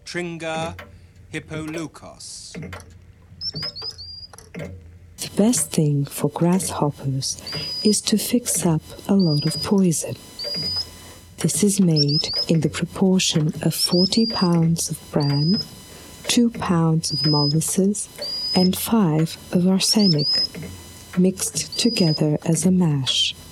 Tringa hippoleucos. The best thing for grasshoppers is to fix up a lot of poison. This is made in the proportion of 40 pounds of bran, 2 pounds of molasses, and 5 of arsenic, mixed together as a mash.